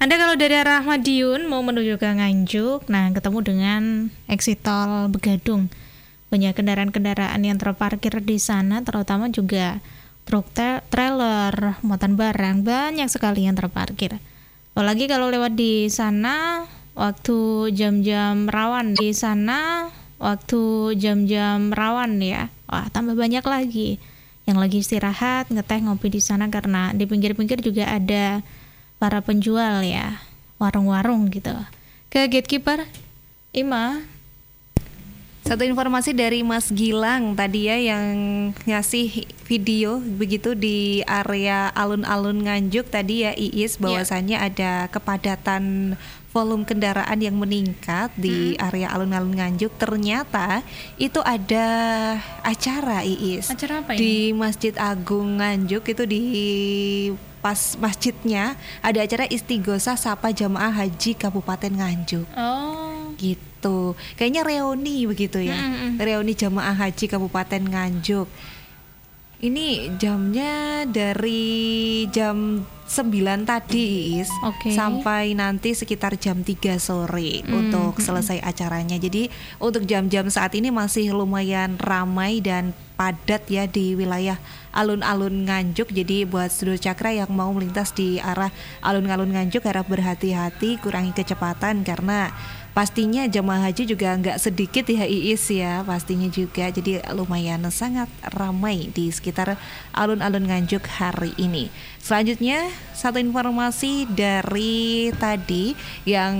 Anda kalau dari arah Madiun mau menuju ke Nganjuk, nah ketemu dengan exit tol Begadung. Banyak kendaraan-kendaraan yang terparkir di sana, terutama juga truk trailer, muatan barang, banyak sekali yang terparkir. Apalagi kalau lewat di sana waktu jam-jam rawan ya. Wah, tambah banyak lagi yang lagi istirahat, ngeteh, ngopi di sana karena di pinggir-pinggir juga ada para penjual ya, warung-warung gitu. Ke gatekeeper, Ima. Satu informasi dari Mas Gilang tadi ya yang ngasih video begitu di area alun-alun Nganjuk tadi ya Iis, bahwasannya ada kepadatan volume kendaraan yang meningkat di area alun-alun Nganjuk. Ternyata itu ada acara Iis. Acara apa ini? Di Masjid Agung Nganjuk itu di pas masjidnya ada acara Istighosah Sapa Jamaah Haji Kabupaten Nganjuk. Oh, gitu. Kayaknya reuni begitu ya. Reuni Jamaah Haji Kabupaten Nganjuk. Ini jamnya dari jam 9 tadi Iis, sampai nanti sekitar jam 3 sore untuk selesai acaranya. Jadi untuk jam-jam saat ini masih lumayan ramai dan padat ya di wilayah alun-alun Nganjuk. Jadi buat Studio Cakra yang mau melintas di arah alun-alun Nganjuk harap berhati-hati, kurangi kecepatan karena pastinya jemaah haji juga nggak sedikit ya Iis ya, pastinya juga. Jadi lumayan sangat ramai di sekitar alun-alun Nganjuk hari ini. Selanjutnya satu informasi dari tadi yang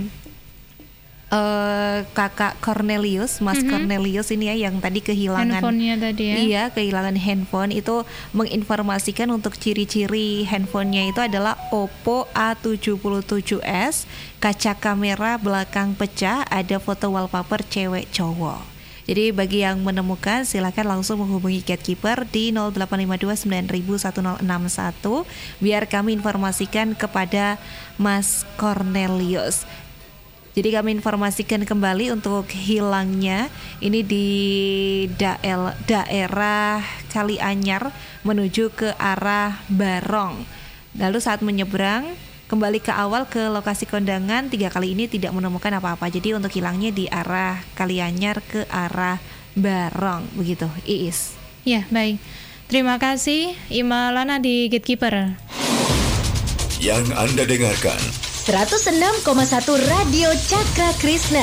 kakak Cornelius, Mas Cornelius ini ya yang tadi kehilangan handphonenya tadi ya. Iya, kehilangan handphone. Itu menginformasikan untuk ciri-ciri handphonenya itu adalah Oppo A77s, kaca kamera belakang pecah, ada foto wallpaper cewek cowok. Jadi bagi yang menemukan silakan langsung menghubungi Gatekeeper di 0852901061 biar kami informasikan kepada Mas Cornelius. Jadi kami informasikan kembali untuk hilangnya ini di daerah Kalianyar menuju ke arah Barong. Lalu saat menyeberang kembali ke awal ke lokasi kondangan 3 kali ini tidak menemukan apa-apa. Jadi untuk hilangnya di arah Kalianyar ke arah Barong begitu Iis. Ya, baik. Terima kasih Ima Lana di Gatekeeper. Yang Anda dengarkan 106,1 Radio Cakra Krishna.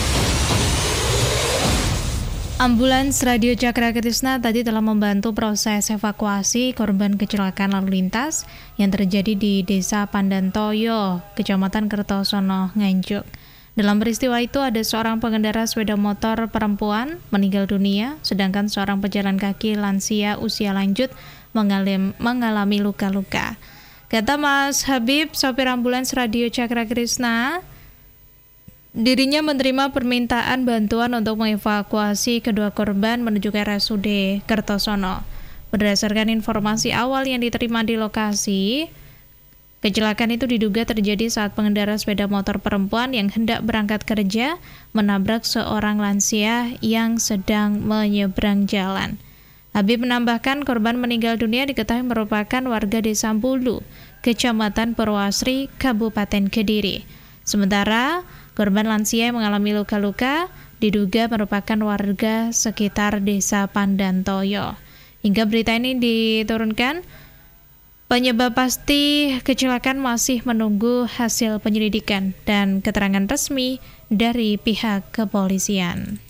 Ambulans Radio Cakra Krishna tadi telah membantu proses evakuasi korban kecelakaan lalu lintas yang terjadi di Desa Pandantoyo, Kecamatan Kertosono, Nganjuk. Dalam peristiwa itu ada seorang pengendara sepeda motor perempuan meninggal dunia, sedangkan seorang pejalan kaki lansia usia lanjut mengalami luka-luka. Kata Mas Habib, sopir ambulans Radio Cakra Krishna, dirinya menerima permintaan bantuan untuk mengevakuasi kedua korban menuju ke RSUD Kertosono. Berdasarkan informasi awal yang diterima di lokasi, kecelakaan itu diduga terjadi saat pengendara sepeda motor perempuan yang hendak berangkat kerja menabrak seorang lansia yang sedang menyeberang jalan. Habib menambahkan korban meninggal dunia diketahui merupakan warga Desa Bulu, Kecamatan Purwasri, Kabupaten Kediri. Sementara korban lansia yang mengalami luka-luka diduga merupakan warga sekitar Desa Pandantoyo. Hingga berita ini diturunkan, penyebab pasti kecelakaan masih menunggu hasil penyelidikan dan keterangan resmi dari pihak kepolisian.